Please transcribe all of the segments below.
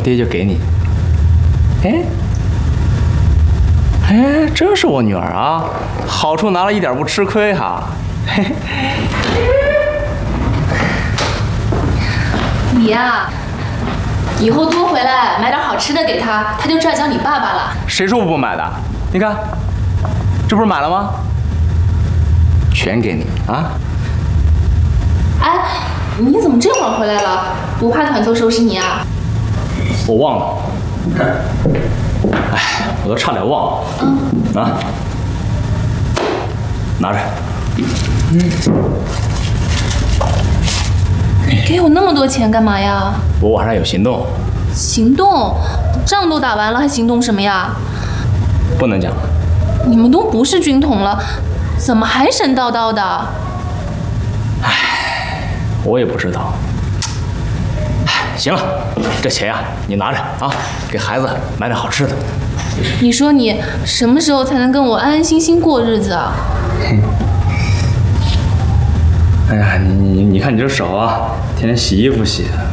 爹就给你。哎，这是我女儿啊，好处拿了一点不吃亏哈。嘿嘿。 你呀，以后多回来买点好吃的给她，她就知道叫你爸爸了。 谁说我不买的？你看，这不是买了吗？全给你啊！ 哎，你怎么这会儿回来了？不怕团凑收拾你啊？ 我忘了。哎，我都差点忘了。啊，拿着。 给我那么多钱干嘛呀？ 我晚上有行动。 行动？仗都打完了，还行动什么呀？ 不能讲。 你们都不是军统了，怎么还神叨叨的？ 唉，我也不知道。唉，行了，这钱呀，你拿着啊，给孩子买点好吃的。 你说你什么时候才能跟我安安心心过日子啊？ 哎呀，你看你这手啊，天天洗衣服洗的。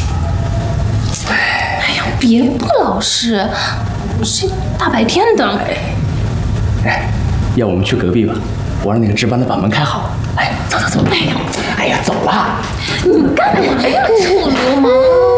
哎呀，别不老实，这大白天的。 哎，要我们去隔壁吧，我让那个值班的把门开好。哎，走。哎呀，走了。 你干嘛呀，臭流氓！